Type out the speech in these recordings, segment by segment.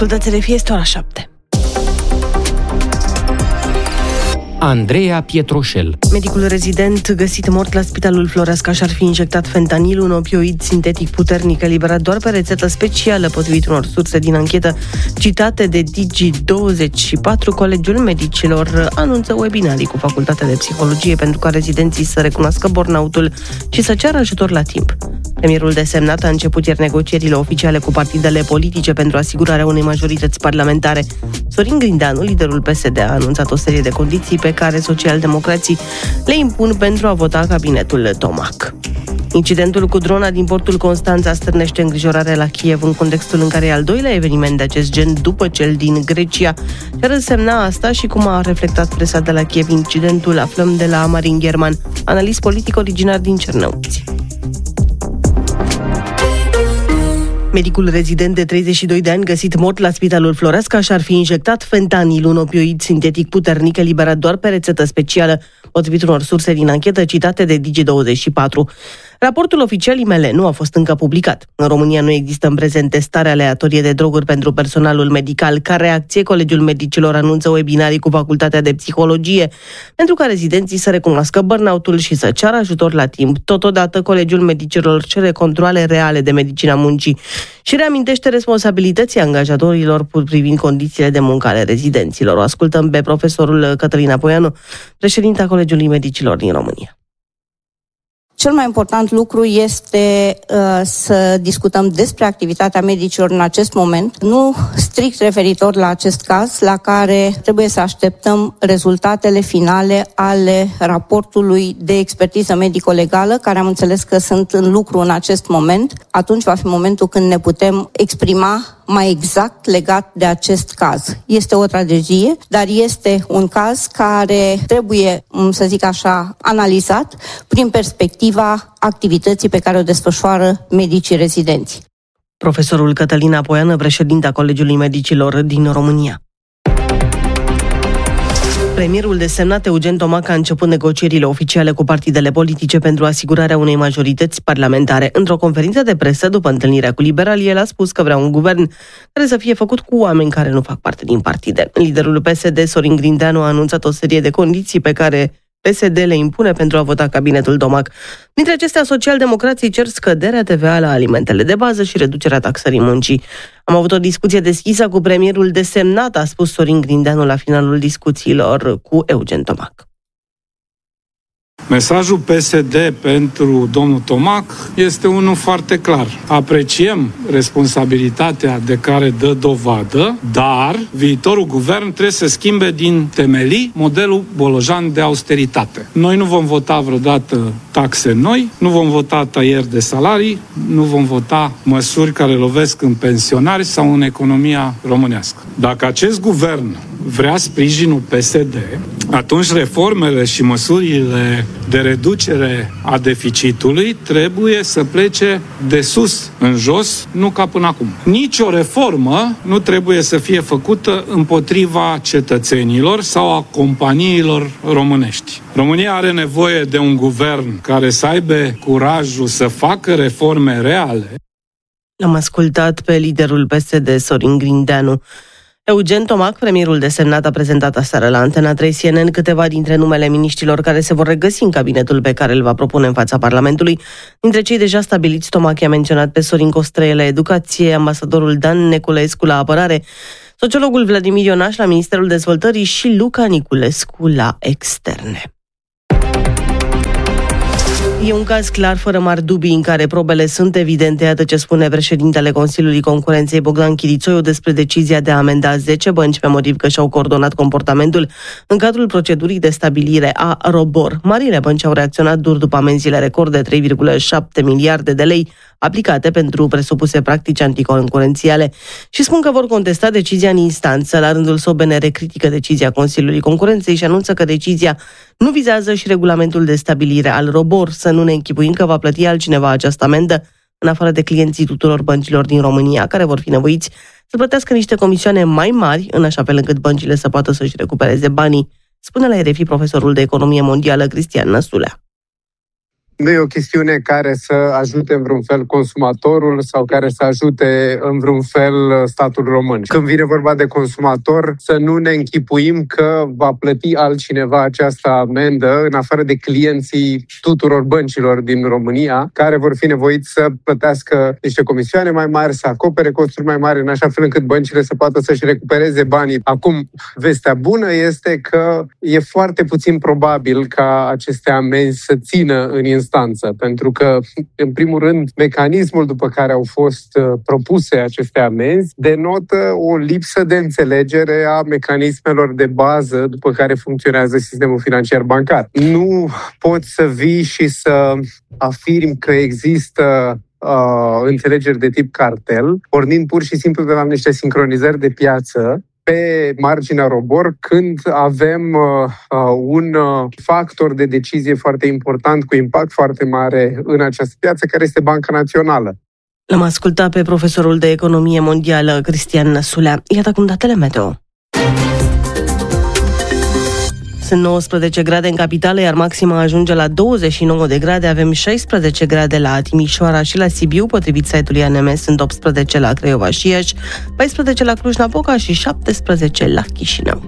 Ascultați RFI, este ora 7. Andreea Pietroșel. Medicul rezident găsit mort la Spitalul Floreasca și-ar fi injectat fentanil, un opioid sintetic puternic eliberat doar pe rețetă specială, potrivit unor surse din anchetă citate de Digi24. Colegiul Medicilor anunță webinarii cu Facultatea de Psihologie pentru ca rezidenții să recunoască burnout-ul și să ceară ajutor la timp. Premierul desemnat a început ieri negocierile oficiale cu partidele politice pentru asigurarea unei majorități parlamentare. Sorin Grindeanu, liderul PSD, a anunțat o serie de condiții pe care socialdemocrații le impun pentru a vota cabinetul Tomac. Incidentul cu drona din portul Constanța stârnește îngrijorare la Kiev în contextul în care e al doilea eveniment de acest gen după cel din Grecia. Ce ar însemna asta și cum a reflectat presa de la Kiev incidentul, aflăm de la Marin German, analist politic originar din Cernăuți. Medicul rezident de 32 de ani găsit mort la Spitalul Floreasca și-ar fi injectat fentanil, un opioid sintetic puternic eliberat doar pe rețetă specială, potrivit unor surse din anchetă citate de Digi24. Raportul oficial IML nu a fost încă publicat. În România nu există în prezent testare aleatorie de droguri pentru personalul medical. Ca reacție, Colegiul Medicilor anunță webinarii cu Facultatea de Psihologie pentru ca rezidenții să recunoască burnout-ul și să ceară ajutor la timp. Totodată, Colegiul Medicilor cere controale reale de medicina muncii și reamintește responsabilității angajatorilor privind condițiile de muncă ale rezidenților. O ascultăm pe profesorul Cătălin Apoianu, președinta Colegiului Medicilor din România. Cel mai important lucru este să discutăm despre activitatea medicilor în acest moment, nu strict referitor la acest caz, la care trebuie să așteptăm rezultatele finale ale raportului de expertiză medico-legală, care am înțeles că sunt în lucru în acest moment. Atunci va fi momentul când ne putem exprima mai exact legat de acest caz. Este o tragedie, dar este un caz care trebuie, să zic așa, analizat prin perspectiva activității pe care o desfășoară medicii rezidenți. Profesorul Cătălin Apoianu, președinta Colegiului Medicilor din România. Premierul desemnat Eugen Tomac a început negocierile oficiale cu partidele politice pentru asigurarea unei majorități parlamentare. Într-o conferință de presă, după întâlnirea cu liberalii, el a spus că vrea un guvern care să fie făcut cu oameni care nu fac parte din partide. Liderul PSD, Sorin Grindeanu, a anunțat o serie de condiții pe care PSD le impune pentru a vota cabinetul Tomac. Dintre acestea, socialdemocrații cer scăderea TVA la alimentele de bază și reducerea taxării muncii. Am avut o discuție deschisă cu premierul desemnat, a spus Sorin Grindeanu la finalul discuțiilor cu Eugen Tomac. Mesajul PSD pentru domnul Tomac este unul foarte clar. Apreciem responsabilitatea de care dă dovadă, dar viitorul guvern trebuie să schimbe din temelii modelul bolojan de austeritate. Noi nu vom vota vreodată taxe noi, nu vom vota tăieri de salarii, nu vom vota măsuri care lovesc în pensionari sau în economia românească. Dacă acest guvern vrea sprijinul PSD, atunci reformele și măsurile de reducere a deficitului trebuie să plece de sus în jos, nu ca până acum. Nici o reformă nu trebuie să fie făcută împotriva cetățenilor sau a companiilor românești. România are nevoie de un guvern care să aibă curajul să facă reforme reale. L-am ascultat pe liderul PSD, Sorin Grindeanu. Eugen Tomac, premierul desemnat, a prezentat aseară la Antena 3 CNN câteva dintre numele miniștrilor care se vor regăsi în cabinetul pe care îl va propune în fața Parlamentului. Dintre cei deja stabiliți, Tomac i-a menționat pe Sorin Costrăie la educație, ambasadorul Dan Neculescu la apărare, sociologul Vladimir Ionaș la Ministerul Dezvoltării și Luca Niculescu la externe. E un caz clar, fără mari dubii, în care probele sunt evidente, iată ce spune președintele Consiliului Concurenței Bogdan Chirițoiu despre decizia de a amenda 10 bănci pe motiv că și-au coordonat comportamentul în cadrul procedurii de stabilire a ROBOR. Marile bănci au reacționat dur după amenziile record de 3,7 miliarde de lei aplicate pentru presupuse practici anticoncurențiale și spun că vor contesta decizia în instanță. La rândul său, BNR critică decizia Consiliului Concurenței și anunță că decizia nu vizează și regulamentul de stabilire al ROBOR. Să nu ne închipuim că va plăti altcineva această amendă, în afară de clienții tuturor băncilor din România, care vor fi nevoiți să plătească niște comisioane mai mari, în așa fel încât băncile să poată să-și recupereze banii, spune la RFI profesorul de economie mondială Cristian Năsulea. Nu e o chestiune care să ajute în vreun fel consumatorul sau care să ajute în vreun fel statul român. Când vine vorba de consumator, să nu ne închipuim că va plăti altcineva această amendă, în afară de clienții tuturor băncilor din România, care vor fi nevoiți să plătească niște comisioane mai mari, să acopere costuri mai mari, în așa fel încât băncile să poată să-și recupereze banii. Acum, vestea bună este că e foarte puțin probabil ca aceste amenzi să țină în instanță, pentru că, în primul rând, mecanismul după care au fost propuse aceste amenzi denotă o lipsă de înțelegere a mecanismelor de bază după care funcționează sistemul financiar bancar. Nu poți să vii și să afirmi că există înțelegeri de tip cartel, pornind pur și simplu de la niște sincronizări de piață pe marginea ROBOR, când avem un factor de decizie foarte important, cu impact foarte mare în această piață, care este Banca Națională. L-am ascultat pe profesorul de economie mondială, Cristian Năsulea. Iată acum datele meteo. Sunt 19 grade în capitală, iar maxima ajunge la 29 de grade. Avem 16 grade la Timișoara și la Sibiu, potrivit site-ului ANM sunt 18 la Craiova și Iași, 14 la Cluj-Napoca și 17 la Chișinău.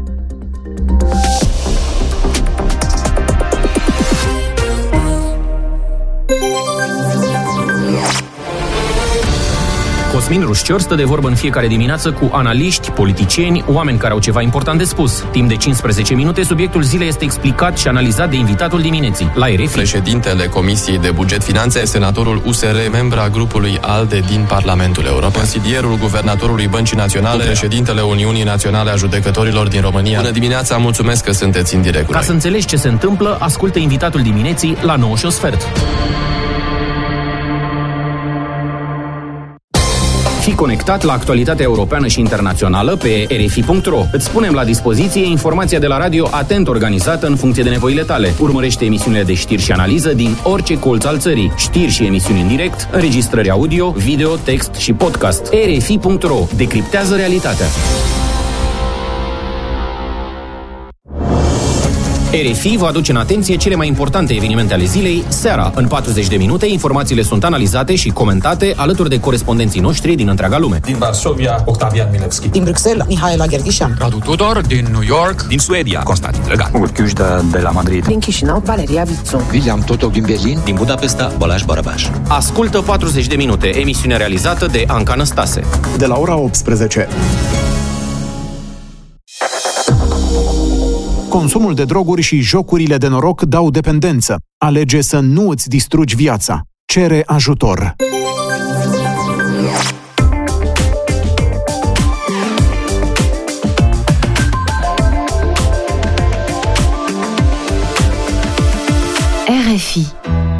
Cosmin Rușcior stă de vorbă în fiecare dimineață cu analiști, politicieni, oameni care au ceva important de spus. Timp de 15 minute, subiectul zilei este explicat și analizat de invitatul dimineții, la RFI. Președintele Comisiei de Buget Finanțe, senatorul USR, membra grupului ALDE din Parlamentul European, consilierul guvernatorului Băncii Naționale, președintele Uniunii Naționale a Judecătorilor din România. Bună dimineața, mulțumesc că sunteți în direct. Ca să înțelegi ce se întâmplă, ascultă invitatul dimineții la 9:15. Fii conectat la actualitatea europeană și internațională pe rfi.ro. Îți punem la dispoziție informația de la radio atent organizată în funcție de nevoile tale. Urmărește emisiunile de știri și analiză din orice colț al țării. Știri și emisiuni în direct, înregistrări audio, video, text și podcast. rfi.ro. Decriptează realitatea. RFI vă aduce în atenție cele mai importante evenimente ale zilei, seara. În 40 de minute, informațiile sunt analizate și comentate alături de corespondenții noștri din întreaga lume. Din Varsovia, Octavian Milevski. Din Bruxelles, Mihaela Gherghișan. Radu Tudor, din New York. Din Suedia, Constantin Drăgan. Urchiușda de la Madrid. Din Chișinău, Valeria Vițu. William Totov din Berlin. Din Budapesta, Balázs Barabás. Ascultă 40 de minute, emisiune realizată de Anca Năstase. De la ora 18. Consumul de droguri și jocurile de noroc dau dependență. Alege să nu îți distrugi viața. Cere ajutor.